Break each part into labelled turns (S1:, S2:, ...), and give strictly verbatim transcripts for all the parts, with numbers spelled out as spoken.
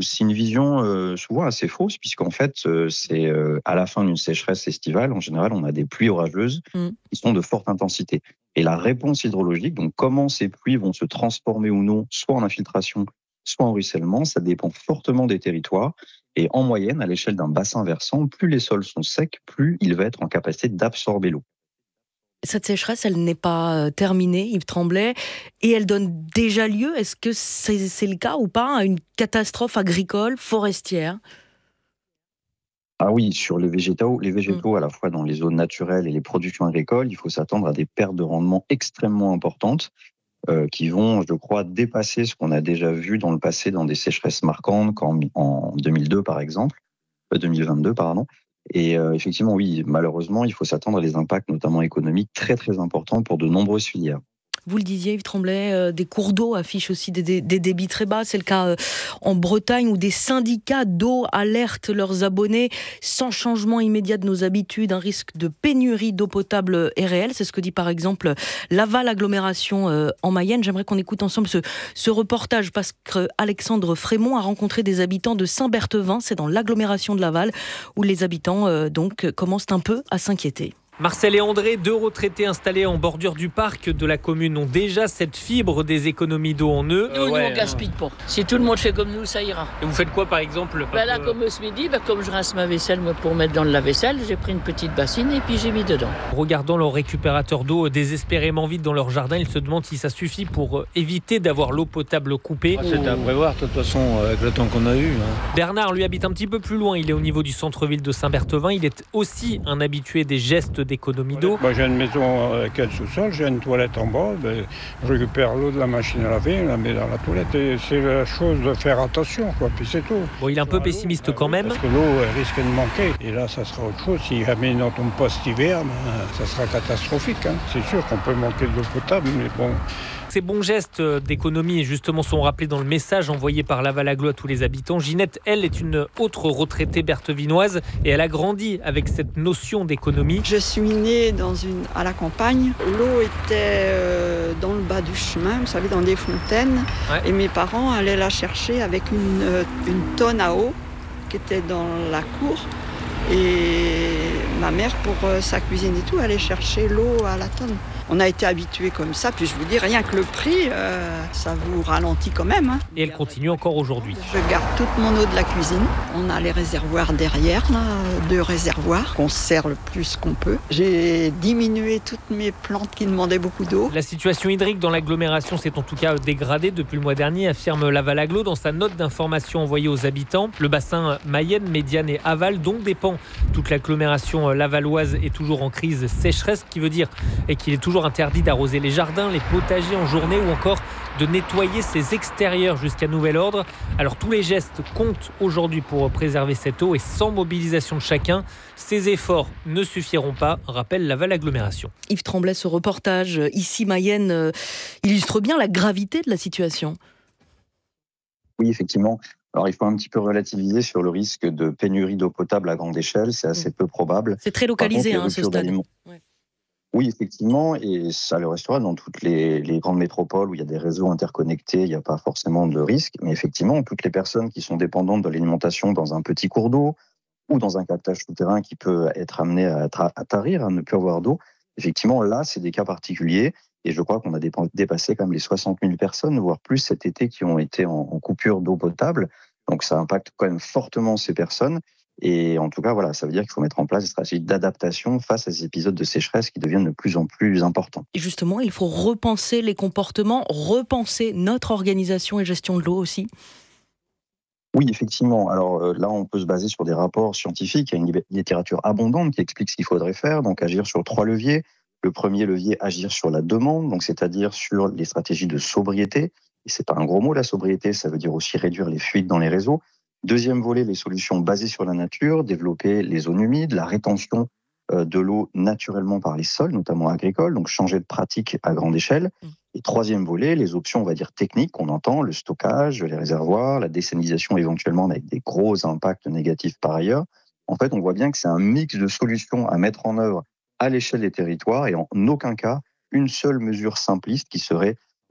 S1: c'est une vision euh, souvent assez fausse, puisqu'en fait, euh, c'est euh, à la fin d'une sécheresse estivale, en général, on a des pluies orageuses
S2: Mmh.
S1: qui sont de forte intensité. Et la réponse hydrologique, donc comment ces pluies vont se transformer ou non, soit en infiltration, soit en ruissellement, ça dépend fortement des territoires. Et en moyenne, à l'échelle d'un bassin versant, plus les sols sont secs, plus il va être en capacité d'absorber l'eau.
S2: Cette sécheresse, elle n'est pas euh, terminée, Yves Tremblay, et elle donne déjà lieu, est-ce que c'est, c'est le cas ou pas, à une catastrophe agricole, forestière?
S1: Ah oui, sur les végétaux, les
S2: Mmh.
S1: végétaux, à la fois dans les zones naturelles et les productions agricoles, il faut s'attendre à des pertes de rendement extrêmement importantes euh, qui vont, je crois, dépasser ce qu'on a déjà vu dans le passé dans des sécheresses marquantes, comme en deux mille deux par exemple, euh, deux mille vingt-deux, pardon. Et euh, effectivement, oui, malheureusement, il faut s'attendre à des impacts, notamment économiques, très très importants pour de nombreuses filières.
S2: Vous le disiez, Yves Tremblay, euh, des cours d'eau affichent aussi des, des- des débits très bas. C'est le cas euh, en Bretagne où des syndicats d'eau alertent leurs abonnés. Sans changement immédiat de nos habitudes, un risque de pénurie d'eau potable est réel. C'est ce que dit par exemple Laval Agglomération euh, en Mayenne. J'aimerais qu'on écoute ensemble ce, ce reportage parce qu'Alexandre Frémont a rencontré des habitants de Saint-Berthevin. C'est dans l'agglomération de Laval où les habitants euh, donc commencent un peu à s'inquiéter.
S3: Marcel et André, deux retraités installés en bordure du parc de la commune, ont déjà cette fibre des économies d'eau en eux.
S4: Nous,
S3: Euh,
S4: nous,
S3: ouais,
S4: on gaspille pas. Si tout le monde fait comme nous, ça ira.
S3: Et vous faites quoi par exemple?
S4: Ben là, comme ce midi, ben, comme je rince ma vaisselle moi, pour mettre dans le lave-vaisselle, j'ai pris une petite bassine et puis j'ai mis dedans.
S3: Regardant leur récupérateur d'eau désespérément vide dans leur jardin, ils se demandent si ça suffit pour éviter d'avoir l'eau potable coupée.
S5: Ah, c'était à prévoir, de toute façon, avec le temps qu'on a eu. Hein.
S3: Bernard, lui, habite un petit peu plus loin. Il est au niveau du centre-ville de Saint-Berthevin. Il est aussi un habitué des gestes d'économie d'eau.
S6: Moi, j'ai une maison avec un sous-sol, j'ai une toilette en bas. Ben, je récupère l'eau de la machine à laver, je la mets dans la toilette. Et c'est la chose de faire attention, quoi. Puis c'est tout.
S3: Bon, il est un peu pessimiste quand même.
S6: Parce que l'eau elle risque de manquer. Et là, ça sera autre chose. Si jamais il n'en tombe pas cet hiver, ben, ça sera catastrophique. Hein. C'est sûr qu'on peut manquer d'eau potable, mais bon.
S3: Ces bons gestes d'économie, justement, sont rappelés dans le message envoyé par Laval Agglo à tous les habitants. Ginette, elle, est une autre retraitée berthevinoise et elle a grandi avec cette notion d'économie.
S7: Je suis née dans une, à la campagne. L'eau était euh, dans le bas du chemin, vous savez, dans des fontaines.
S3: Ouais.
S7: Et mes parents allaient la chercher avec une, euh, une tonne à eau qui était dans la cour. Et ma mère, pour euh, sa cuisine et tout, allait chercher l'eau à la tonne. On a été habitués comme ça, puis je vous dis, rien que le prix, euh, ça vous ralentit quand même. Hein.
S3: Et elle continue encore aujourd'hui.
S7: Je garde toute mon eau de la cuisine. On a les réservoirs derrière, là, deux réservoirs, qu'on sert le plus qu'on peut. J'ai diminué toutes mes plantes qui demandaient beaucoup d'eau.
S3: La situation hydrique dans l'agglomération s'est en tout cas dégradée depuis le mois dernier, affirme Laval Agglo dans sa note d'information envoyée aux habitants. Le bassin Mayenne, Médiane et Aval, dont dépend toute l'agglomération lavalloise, est toujours en crise sécheresse, ce qui veut dire et qu'il est toujours interdit d'arroser les jardins, les potagers en journée ou encore de nettoyer ses extérieurs jusqu'à nouvel ordre. Alors tous les gestes comptent aujourd'hui pour préserver cette eau et sans mobilisation de chacun, ces efforts ne suffiront pas, rappelle Laval Agglomération.
S2: Yves Tremblay, ce reportage ici Mayenne euh, illustre bien la gravité de la situation.
S1: Oui, effectivement. Alors, il faut un petit peu relativiser sur le risque de pénurie d'eau potable à grande échelle. C'est assez peu probable.
S2: C'est très localisé,
S1: Par contre,
S2: hein, ce stade. Ouais.
S1: Oui, effectivement, et ça le restera dans toutes les, les grandes métropoles où il y a des réseaux interconnectés, il n'y a pas forcément de risque. Mais effectivement, toutes les personnes qui sont dépendantes de l'alimentation dans un petit cours d'eau ou dans un captage souterrain qui peut être amené à, tra- à tarir, à ne plus avoir d'eau, effectivement, là, c'est des cas particuliers. Et je crois qu'on a dépa- dépassé quand même les soixante mille personnes, voire plus cet été, qui ont été en, en coupure d'eau potable. Donc ça impacte quand même fortement ces personnes. Et en tout cas, voilà, ça veut dire qu'il faut mettre en place des stratégies d'adaptation face à ces épisodes de sécheresse qui deviennent de plus en plus importants.
S2: Et justement, il faut repenser les comportements, repenser notre organisation et gestion de l'eau aussi.
S1: Oui, effectivement. Alors euh, là, on peut se baser sur des rapports scientifiques. Il y a une littérature abondante qui explique ce qu'il faudrait faire. Donc agir sur trois leviers. Le premier levier, agir sur la demande, donc c'est-à-dire sur les stratégies de sobriété. Et c'est pas un gros mot, la sobriété, ça veut dire aussi réduire les fuites dans les réseaux. Deuxième volet, les solutions basées sur la nature, développer les zones humides, la rétention euh, de l'eau naturellement par les sols, notamment agricoles, donc changer de pratique à grande échelle. Et troisième volet, les options, on va dire techniques qu'on entend, le stockage, les réservoirs, la dessalination éventuellement, mais avec des gros impacts négatifs par ailleurs. En fait, on voit bien que c'est un mix de solutions à mettre en œuvre à l'échelle des territoires et en aucun cas une seule mesure simpliste qui serait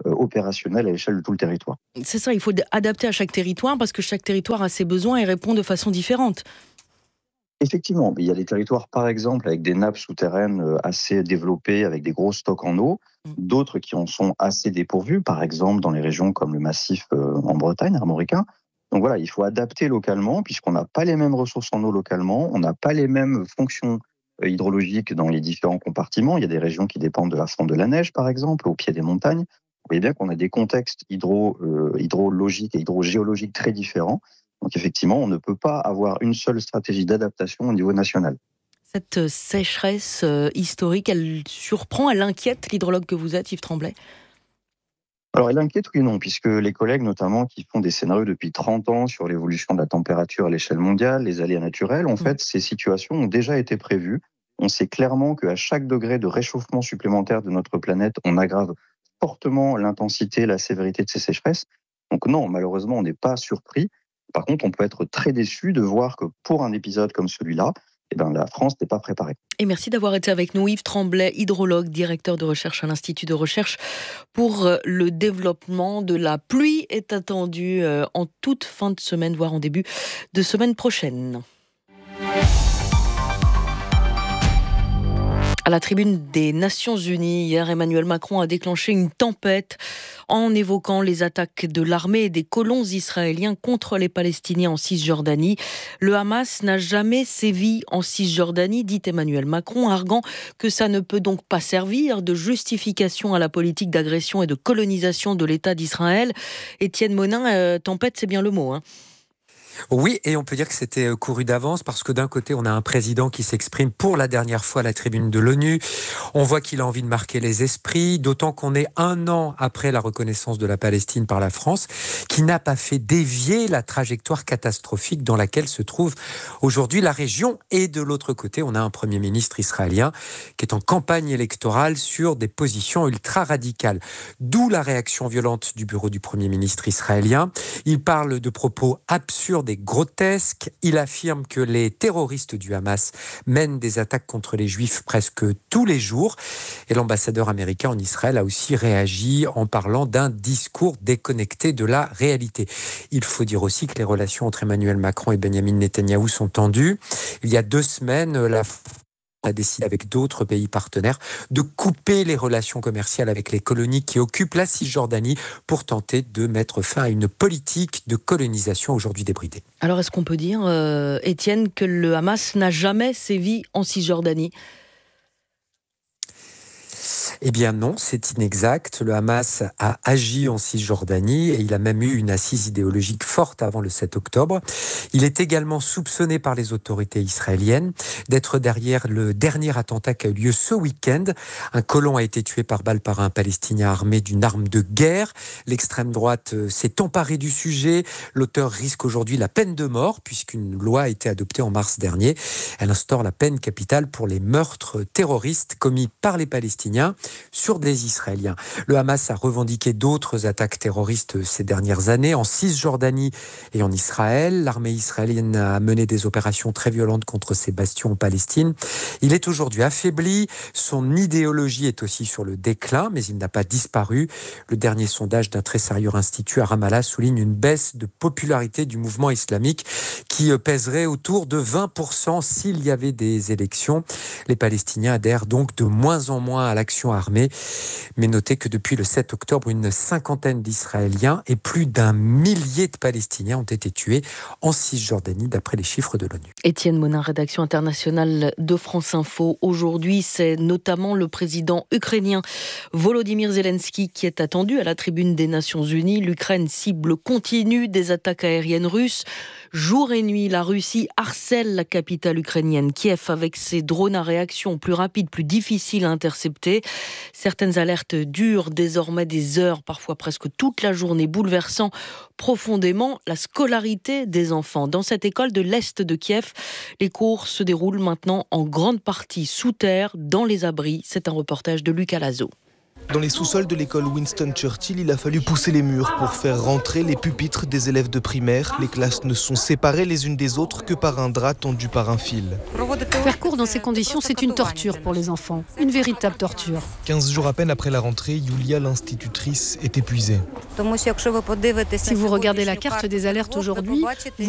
S1: euh, opérationnel à l'échelle de tout le territoire.
S2: C'est ça, il faut adapter à chaque territoire parce que chaque territoire a ses besoins et répond de façon différente.
S1: Effectivement, il y a des territoires, par exemple, avec des nappes souterraines assez développées, avec des gros stocks en eau, d'autres qui en sont assez dépourvus, par exemple dans les régions comme le massif en Bretagne, armoricain. Donc voilà, il faut adapter localement, puisqu'on n'a pas les mêmes ressources en eau localement, on n'a pas les mêmes fonctions hydrologiques dans les différents compartiments. Il y a des régions qui dépendent de la fonte de la neige, par exemple, au pied des montagnes. Vous voyez bien qu'on a des contextes hydro, euh, hydrologiques et hydrogéologiques très différents. Donc effectivement, on ne peut pas avoir une seule stratégie d'adaptation au niveau national.
S2: Cette sécheresse historique, elle surprend, elle inquiète l'hydrologue que vous êtes, Yves Tremblay ?
S1: Alors elle inquiète, oui et non, puisque les collègues notamment qui font des scénarios depuis trente ans sur l'évolution de la température à l'échelle mondiale, les aléas naturels, en fait, ces situations ont déjà été prévues. On sait clairement qu'à chaque degré de réchauffement supplémentaire de notre planète, on aggrave fortement l'intensité, la sévérité de ces sécheresses. Donc non, malheureusement, on n'est pas surpris. Par contre, on peut être très déçu de voir que pour un épisode comme celui-là, eh ben, la France n'est pas préparée.
S2: Et merci d'avoir été avec nous, Yves Tremblay, hydrologue, directeur de recherche à l'Institut de recherche pour le développement de la pluie, est attendu en toute fin de semaine, voire en début de semaine prochaine. À la tribune des Nations Unies, hier, Emmanuel Macron a déclenché une tempête en évoquant les attaques de l'armée et des colons israéliens contre les Palestiniens en Cisjordanie. Le Hamas n'a jamais sévi en Cisjordanie, dit Emmanuel Macron, arguant que ça ne peut donc pas servir de justification à la politique d'agression et de colonisation de l'État d'Israël. Étienne Monin, euh, tempête, c'est bien le mot, hein.
S8: Oui, et on peut dire que c'était couru d'avance parce que d'un côté, on a un président qui s'exprime pour la dernière fois à la tribune de l'ONU. On voit qu'il a envie de marquer les esprits, d'autant qu'on est un an après la reconnaissance de la Palestine par la France, qui n'a pas fait dévier la trajectoire catastrophique dans laquelle se trouve aujourd'hui la région. Et de l'autre côté, on a un Premier ministre israélien qui est en campagne électorale sur des positions ultra-radicales. D'où la réaction violente du bureau du Premier ministre israélien. Il parle de propos absurdes et grotesques. Il affirme que les terroristes du Hamas mènent des attaques contre les Juifs presque tous les jours. Et l'ambassadeur américain en Israël a aussi réagi en parlant d'un discours déconnecté de la réalité. Il faut dire aussi que les relations entre Emmanuel Macron et Benyamin Netanyahou sont tendues. Il y a deux semaines, la a décidé avec d'autres pays partenaires de couper les relations commerciales avec les colonies qui occupent la Cisjordanie pour tenter de mettre fin à une politique de colonisation aujourd'hui débridée.
S2: Alors est-ce qu'on peut dire, euh, Étienne, que le Hamas n'a jamais sévi en Cisjordanie ?
S8: Eh bien non, c'est inexact. Le Hamas a agi en Cisjordanie et il a même eu une assise idéologique forte avant le sept octobre. Il est également soupçonné par les autorités israéliennes d'être derrière le dernier attentat qui a eu lieu ce week-end. Un colon a été tué par balle par un Palestinien armé d'une arme de guerre. L'extrême droite s'est emparée du sujet. L'auteur risque aujourd'hui la peine de mort puisqu'une loi a été adoptée en mars dernier. Elle instaure la peine capitale pour les meurtres terroristes commis par les Palestiniens sur des Israéliens. Le Hamas a revendiqué d'autres attaques terroristes ces dernières années en Cisjordanie et en Israël. L'armée israélienne a mené des opérations très violentes contre ces bastions en Palestine. Il est aujourd'hui affaibli. Son idéologie est aussi sur le déclin, mais il n'a pas disparu. Le dernier sondage d'un très sérieux institut à Ramallah souligne une baisse de popularité du mouvement islamique qui pèserait autour de vingt pour cent s'il y avait des élections. Les Palestiniens adhèrent donc de moins en moins à l'action armée. Mais notez que depuis le sept octobre, une cinquantaine d'Israéliens et plus d'un millier de Palestiniens ont été tués en Cisjordanie, d'après les chiffres de l'ONU.
S2: Étienne Monin, rédaction internationale de France Info. Aujourd'hui, c'est notamment le président ukrainien Volodymyr Zelensky qui est attendu à la tribune des Nations Unies. L'Ukraine cible continue des attaques aériennes russes. Jour et nuit, la Russie harcèle la capitale ukrainienne, Kiev, avec ses drones à réaction plus rapides, plus difficiles à intercepter. Certaines alertes durent désormais des heures, parfois presque toute la journée, bouleversant profondément la scolarité des enfants. Dans cette école de l'Est de Kiev, les cours se déroulent maintenant en grande partie sous terre, dans les abris. C'est un reportage de Lucas Lazo.
S9: Dans les sous-sols de l'école Winston Churchill, il a fallu pousser les murs pour faire rentrer les pupitres des élèves de primaire. Les classes ne sont séparées les unes des autres que par un drap tendu par un fil.
S10: Faire cours dans ces conditions, c'est une torture pour les enfants. Une véritable torture.
S9: quinze jours à peine après la rentrée, Yulia, l'institutrice, est épuisée.
S10: Si vous regardez la carte des alertes aujourd'hui, vous